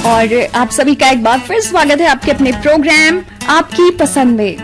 और आप सभी का एक बार फिर स्वागत है आपके अपने प्रोग्राम आपकी पसंद में।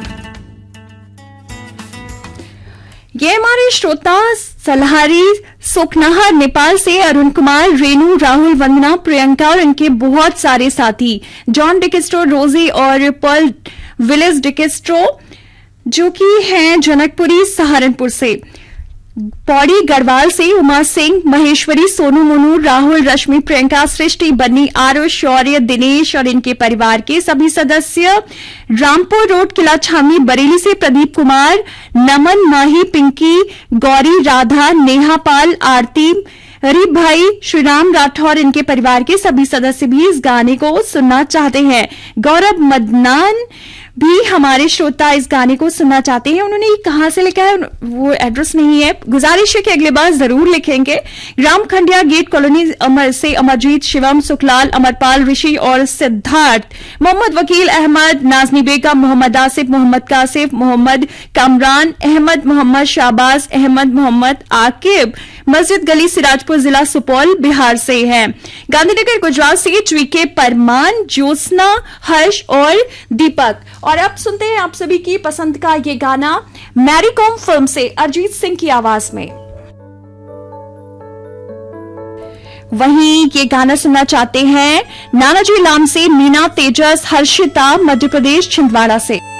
ये हमारे श्रोता सलहारी सोखनाहर नेपाल से अरुण कुमार, रेनू, राहुल, वंदना, प्रियंका और इनके बहुत सारे साथी जॉन डिकेस्ट्रो, रोजी और पर्ल विलेज डिकेस्ट्रो जो कि हैं जनकपुरी सहारनपुर से, पौड़ी गढ़वाल से उमा सिंह, महेश्वरी, सोनू, मोनू, राहुल, रश्मि, प्रियंका, सृष्टि, बन्नी, आरुष, शौर्य, दिनेश और इनके परिवार के सभी सदस्य, रामपुर रोड किला छावनी बरेली से प्रदीप कुमार, नमन, माही, पिंकी, गौरी, राधा, नेहा पाल, आरती, हरीफ भाई, श्रीराम राठौर इनके परिवार के सभी सदस्य भी इस गाने को सुनना चाहते हैं। गौरव मदनान भी हमारे श्रोता इस गाने को सुनना चाहते हैं। उन्होंने कहां से लिखा है वो एड्रेस नहीं है, गुजारिश है कि अगले बार जरूर लिखेंगे। ग्राम खंडिया गेट कॉलोनी से अमरजीत, शिवम, सुखलाल, अमरपाल, ऋषि और सिद्धार्थ, मोहम्मद वकील अहमद, नाजनी बेगम, मोहम्मद आसिफ, मोहम्मद कासिफ, मोहम्मद कामरान अहमद, मोहम्मद शाहबाज अहमद, मोहम्मद आकिब, मस्जिद गली, सिराजपुर जिला सुपौल बिहार से हैं। गांधीनगर गुजरात से चुईके परमान, ज्योत्सना, हर्ष और दीपक। और अब सुनते हैं आप सभी की पसंद का ये गाना मैरी कॉम फिल्म से अरिजीत सिंह की आवाज में। वहीं ये गाना सुनना चाहते हैं नानाजी लाम से मीना, तेजस, हर्षिता, मध्य प्रदेश छिंदवाड़ा से।